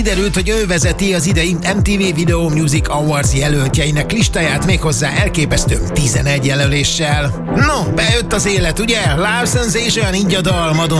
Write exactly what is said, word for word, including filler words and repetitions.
Kiderült, hogy ő vezeti az idei em té vé Video Music Awards jelöltjeinek listáját, méghozzá elképesztő tizenegy jelöléssel. No, bejött az élet, ugye? Live Sensation, így a dal, Madonna